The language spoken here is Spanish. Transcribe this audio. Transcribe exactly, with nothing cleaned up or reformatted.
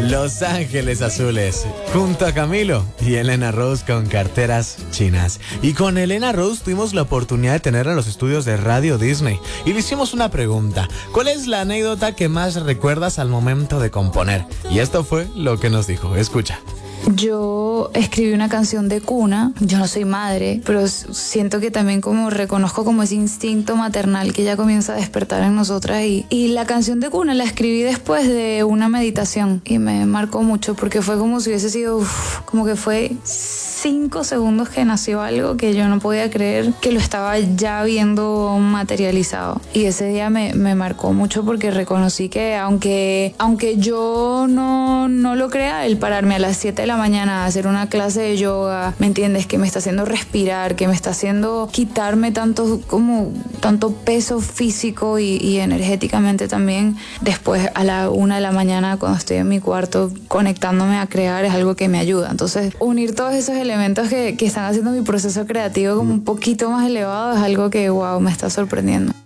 Los Ángeles Azules, junto a Camilo y Elena Rose con Carteras Chinas. Y con Elena Rose tuvimos la oportunidad de tenerla en los estudios de Radio Disney y le hicimos una pregunta: ¿cuál es la anécdota que más recuerdas al momento de componer? Y esto fue lo que nos dijo. Escucha. Yo escribí una canción de cuna. Yo no soy madre, pero siento que también como reconozco como ese instinto maternal que ya comienza a despertar en nosotras, y, y la canción de cuna la escribí después de una meditación y me marcó mucho porque fue como si hubiese sido, uf, como que fue cinco segundos que nació algo que yo no podía creer que lo estaba ya viendo materializado, y ese día me, me marcó mucho porque reconocí que aunque, aunque yo no, no lo crea, el pararme a las siete de la mañana a hacer una clase de yoga, ¿me entiendes? Que me está haciendo respirar, que me está haciendo quitarme tanto, como, tanto peso físico y, y energéticamente también. Después a la una de la mañana cuando estoy en mi cuarto conectándome a crear es algo que me ayuda. Entonces unir todos esos elementos que, que están haciendo mi proceso creativo como un poquito más elevado es algo que wow, me está sorprendiendo.